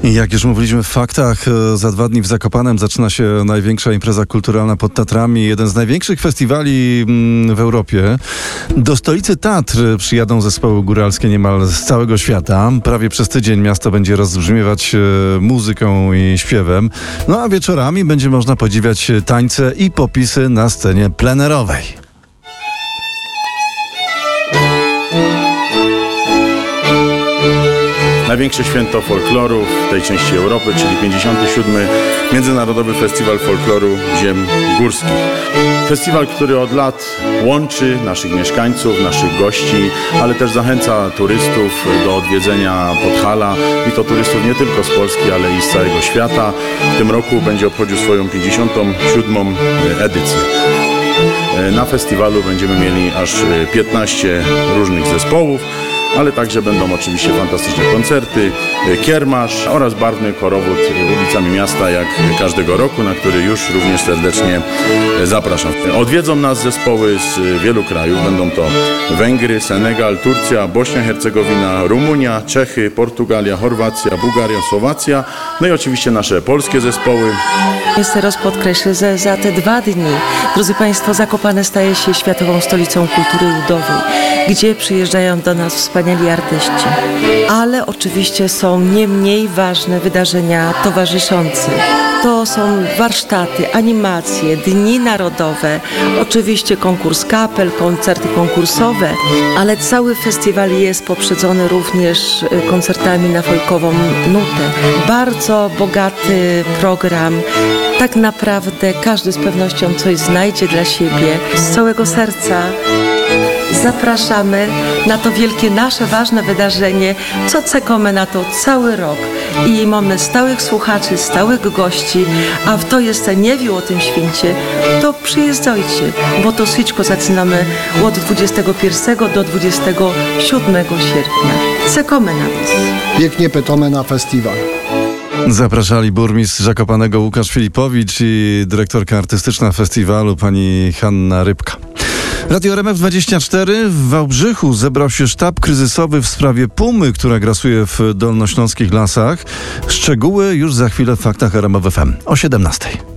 I jak już mówiliśmy w faktach, za 2 dni w Zakopanem zaczyna się największa impreza kulturalna pod Tatrami, jeden z największych festiwali w Europie. Do stolicy Tatr przyjadą zespoły góralskie niemal z całego świata. Prawie przez tydzień miasto będzie rozbrzmiewać muzyką i śpiewem. No a wieczorami będzie można podziwiać tańce i popisy na scenie plenerowej. Największe święto folkloru w tej części Europy, czyli 57. Międzynarodowy Festiwal Folkloru Ziem Górskich. Festiwal, który od lat łączy naszych mieszkańców, naszych gości, ale też zachęca turystów do odwiedzenia Podhala. I to turystów nie tylko z Polski, ale i z całego świata. W tym roku będzie obchodził swoją 57. edycję. Na festiwalu będziemy mieli aż 15 różnych zespołów, ale także będą oczywiście fantastyczne koncerty, kiermasz oraz barwny korowód ulicami miasta jak każdego roku, na który już również serdecznie zapraszam. Odwiedzą nas zespoły z wielu krajów. Będą to Węgry, Senegal, Turcja, Bośnia, Hercegowina, Rumunia, Czechy, Portugalia, Chorwacja, Bułgaria, Słowacja, no i oczywiście nasze polskie zespoły. Jeszcze raz podkreślę, że za te 2 dni, drodzy Państwo, Zakopane staje się światową stolicą kultury ludowej, gdzie przyjeżdżają do nas wspaniali artyści. Ale oczywiście są nie mniej ważne wydarzenia towarzyszące. To są warsztaty, animacje, dni narodowe, oczywiście konkurs kapel, koncerty konkursowe, ale cały festiwal jest poprzedzony również koncertami na folkową nutę. Bardzo bogaty program. Tak naprawdę każdy z pewnością coś znajdzie dla siebie. Z całego serca zapraszamy na to wielkie nasze ważne wydarzenie, co czekamy na to cały rok. I mamy stałych słuchaczy, stałych gości, a w to jeszcze nie wie o tym święcie, to przyjeżdżajcie, bo to wszystko zaczynamy od 21 do 27 sierpnia. Czekamy na was. Pięknie pytamy na festiwal. Zapraszali burmistrz Zakopanego Łukasz Filipowicz i dyrektorka artystyczna festiwalu pani Hanna Rybka. Radio RMF24 w Wałbrzychu zebrał się sztab kryzysowy w sprawie pumy, która grasuje w dolnośląskich lasach. Szczegóły już za chwilę w faktach RMF FM o 17:00.